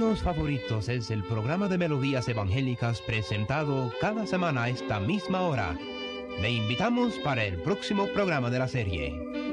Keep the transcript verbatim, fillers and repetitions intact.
Amigos favoritos, es el programa de melodías evangélicas presentado cada semana a esta misma hora. Le invitamos para el próximo programa de la serie.